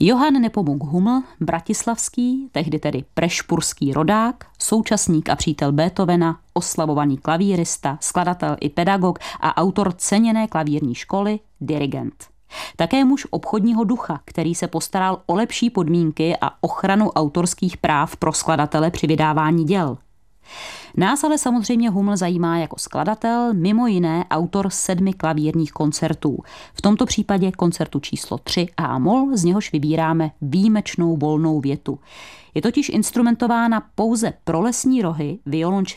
Johann Nepomuk Hummel, bratislavský, tehdy tedy prešpurský rodák, současník a přítel Beethovena, oslavovaný klavírista, skladatel i pedagog a autor ceněné klavírní školy, dirigent. Také muž obchodního ducha, který se postaral o lepší podmínky a ochranu autorských práv pro skladatele při vydávání děl. Nás ale samozřejmě Hummel zajímá jako skladatel, mimo jiné autor 7 klavírních koncertů. V tomto případě koncertu číslo 3 A-moll, z něhož vybíráme výjimečnou volnou větu. Je totiž instrumentována pouze pro lesní rohy, violoncello